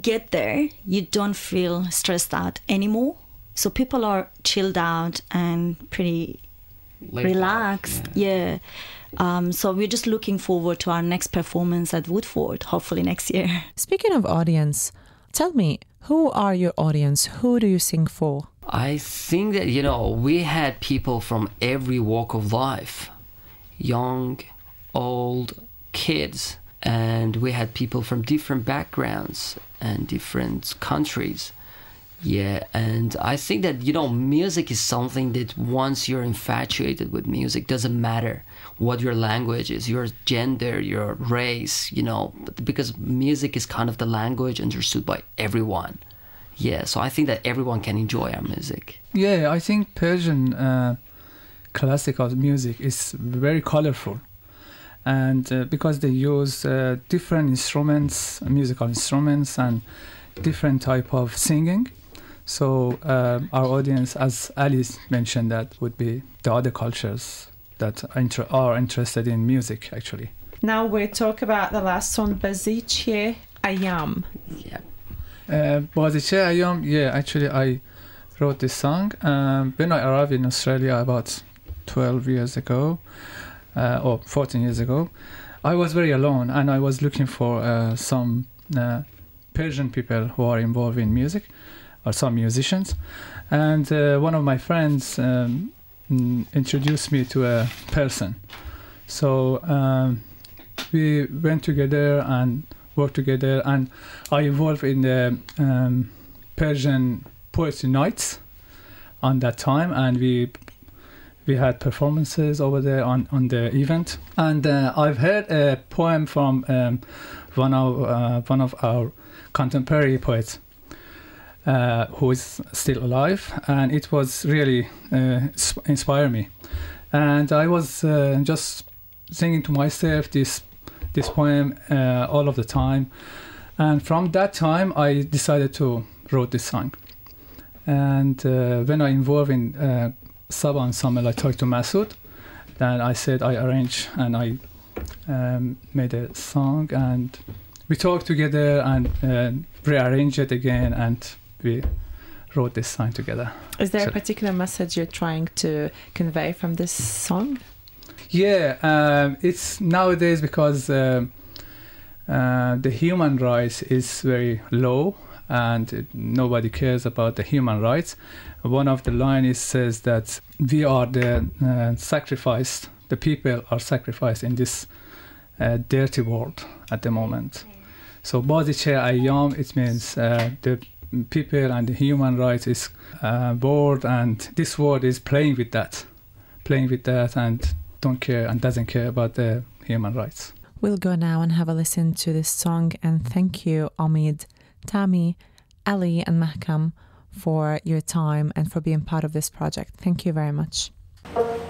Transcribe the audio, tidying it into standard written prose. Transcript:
get there, you don't feel stressed out anymore. So people are chilled out and pretty relaxed. Yeah. So we're just looking forward to our next performance at Woodford, hopefully next year. Speaking of audience, tell me, who are your audience? Who do you sing for? I think that, we had people from every walk of life, young, old, kids, and we had people from different backgrounds and different countries. Yeah, and I think that, music is something that once you're infatuated with music, doesn't matter what your language is, your gender, your race, because music is kind of the language understood by everyone. Yeah, so I think that everyone can enjoy our music. Yeah, I think Persian classical music is very colorful. And because they use different instruments, musical instruments, and different type of singing. So our audience, as Alice mentioned, that would be the other cultures that are interested in music, actually. Now we talk about the last song, Baziche Ayam. Yeah. Baziche Ayam, yeah, actually I wrote this song when I arrived in Australia about 12 years ago, or 14 years ago. I was very alone and I was looking for some Persian people who are involved in music, or some musicians, and one of my friends introduced me to a person. So we went together and worked together, and I involved in the Persian poetry nights on that time, and we had performances over there on the event. And I've heard a poem from one of our contemporary poets, who is still alive, and it was really inspired me. And I was just singing to myself this poem all of the time, and from that time I decided to write this song. And when I involved in Saba Ensemble, I talked to Masoud, then I said I arrange, and I made a song, and we talked together and rearranged it again, and we wrote this song together. Is there a particular message you're trying to convey from this song? Yeah, it's nowadays because the human rights is very low and nobody cares about the human rights. One of the lines says that we are the sacrificed, the people are sacrificed in this dirty world at the moment. So Baziche Ayam, it means the people and the human rights is word, and this word is playing with that and don't care and doesn't care about the human rights. We'll go now and have a listen to this song, and thank you, Omid, Tami, Ali and Mahkam for your time and for being part of this project. Thank you very much.